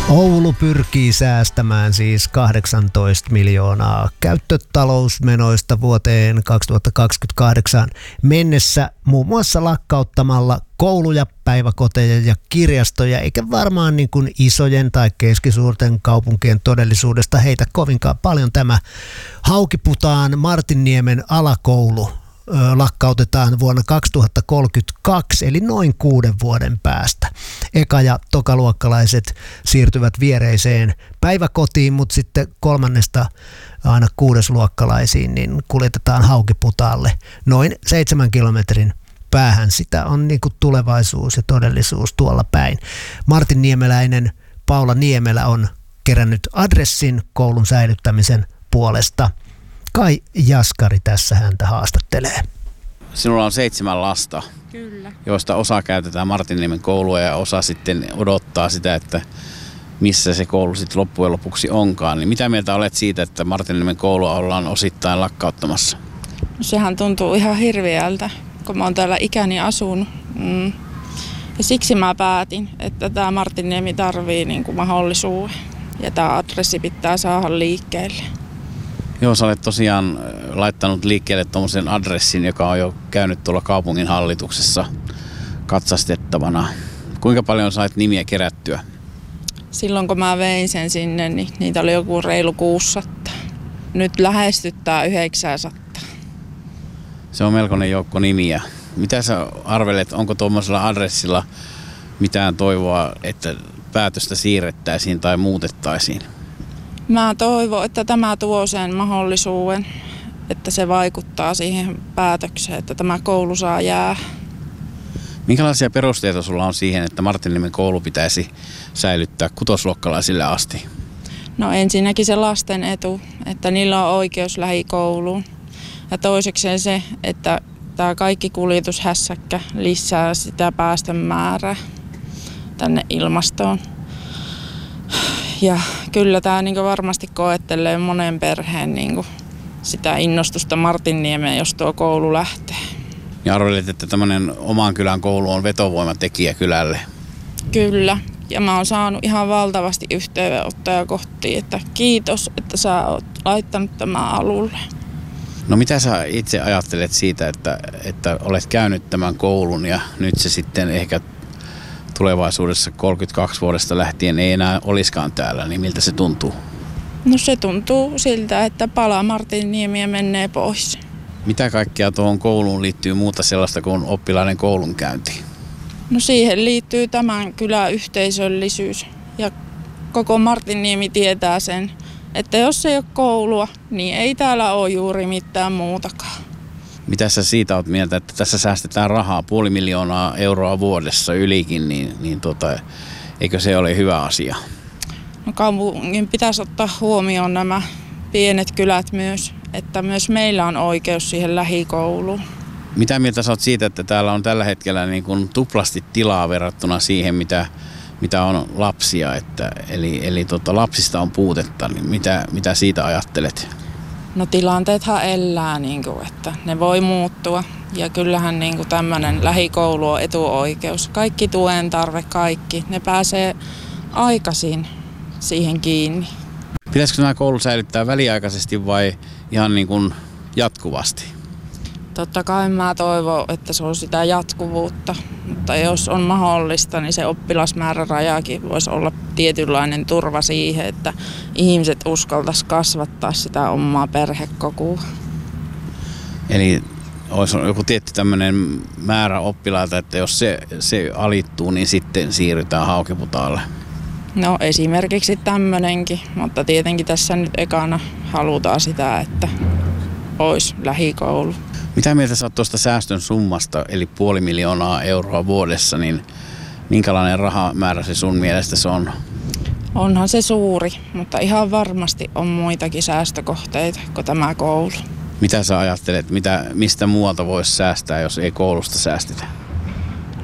Oulu pyrkii säästämään siis 18 miljoonaa käyttötalousmenoista vuoteen 2028 mennessä muun muassa lakkauttamalla kouluja, päiväkoteja ja kirjastoja, eikä varmaan niin kuin isojen tai keskisuurten kaupunkien todellisuudesta heitä kovinkaan paljon tämä Haukiputaan Martinniemen alakoulu lakkautetaan vuonna 2032, eli noin 6 vuoden päästä. Eka- ja tokaluokkalaiset siirtyvät viereiseen päiväkotiin, mutta sitten 3. aina 6. luokkalaisiin niin kuljetetaan Haukiputaalle noin 7 kilometrin päähän. Sitä on niin kuin tulevaisuus ja todellisuus tuolla päin. Martinniemeläinen Paula Niemelä on kerännyt adressin koulun säilyttämisen puolesta. Kai Jaskari tässä häntä haastattelee. Sinulla on 7 lasta, Kyllä. joista osa käytetään Martinniemen koulua ja osa sitten odottaa sitä, että missä se koulu sitten loppujen lopuksi onkaan. Niin mitä mieltä olet siitä, että Martinniemen koulua ollaan osittain lakkauttamassa? No, sehän tuntuu ihan hirveältä, kun mä oon täällä ikäni asunut. Ja siksi mä päätin, että tämä Martinniemi tarvii niin kuin mahdollisuuden ja tämä adressi pitää saada liikkeelle. Joo, sä olet tosiaan laittanut liikkeelle tuommoisen adressin, joka on jo käynyt tuolla kaupungin hallituksessa katsastettavana. Kuinka paljon sait nimiä kerättyä? Silloin kun mä vein sen sinne, niin niitä oli joku reilu 600. Nyt lähestyttää 900. Se on melkoinen joukko nimiä. Mitä sä arvelet, onko tuommoisella adressilla mitään toivoa, että päätöstä siirrettäisiin tai muutettaisiin? Mä toivon, että tämä tuo sen mahdollisuuden, että se vaikuttaa siihen päätökseen, että tämä koulu saa jää. Minkälaisia perusteita sulla on siihen, että Martinniemen koulu pitäisi säilyttää kutosluokkalaisille asti? No ensinnäkin se lasten etu, että niillä on oikeus lähikouluun. Ja toisekseen se, että tämä kaikki kuljetushässäkkä lisää sitä päästön määrää tänne ilmastoon. Ja kyllä tämä niin varmasti koettelee monen perheen niin sitä innostusta Martinniemeen, jos tuo koulu lähtee. Ja arvelet, että tämmöinen oman kylän koulu on vetovoimatekijä kylälle? Kyllä. Ja mä oon saanut ihan valtavasti yhteydenottoja kohti, että kiitos, että sä oot laittanut tämän alulle. No mitä sä itse ajattelet siitä, että olet käynyt tämän koulun ja nyt se sitten ehkä tulevaisuudessa 32 vuodesta lähtien ei enää olisikaan täällä, niin miltä se tuntuu? No se tuntuu siltä, että palaa Martinniemiä menee pois. Mitä kaikkea tuohon kouluun liittyy muuta sellaista kuin oppilaiden koulunkäynti? No siihen liittyy tämän kylän yhteisöllisyys ja koko Martinniemi tietää sen, että jos ei ole koulua, niin ei täällä ole juuri mitään muutakaan. Mitä sä siitä oot mieltä, että tässä säästetään rahaa 500 000 euroa vuodessa ylikin, niin eikö se ole hyvä asia? No kaupungin pitäisi ottaa huomioon nämä pienet kylät myös, että myös meillä on oikeus siihen lähikouluun. Mitä mieltä sä oot siitä, että täällä on tällä hetkellä niin kuin tuplasti tilaa verrattuna siihen, mitä on lapsia, eli lapsista on puutetta, niin mitä siitä ajattelet? No tilanteethan elää, niin kuin, että ne voi muuttua ja kyllähän niin kuin tämmöinen lähikoulu on etuoikeus. Kaikki tuen tarve, kaikki, ne pääsee aikaisin siihen kiinni. Pitäisikö tämä koulu säilyttää väliaikaisesti vai ihan niin kuin jatkuvasti? Totta kai mä toivon, että se on sitä jatkuvuutta, mutta jos on mahdollista, niin se oppilasmäärärajakin voisi olla tietynlainen turva siihen, että ihmiset uskaltaisi kasvattaa sitä omaa perhekokua. Eli olisi joku tietty tämmöinen määrä oppilaita, että jos se alittuu, niin sitten siirrytään Haukiputaalle. No esimerkiksi tämmöinenkin, mutta tietenkin tässä nyt ekana halutaan sitä, että olisi lähikoulu. Mitä mieltä sä oot tuosta säästön summasta, eli 500 000 euroa vuodessa, niin minkälainen rahamäärä se sun mielestä se on? Onhan se suuri, mutta ihan varmasti on muitakin säästökohteita kuin tämä koulu. Mitä sä ajattelet, mistä muualta voisi säästää, jos ei koulusta säästetä?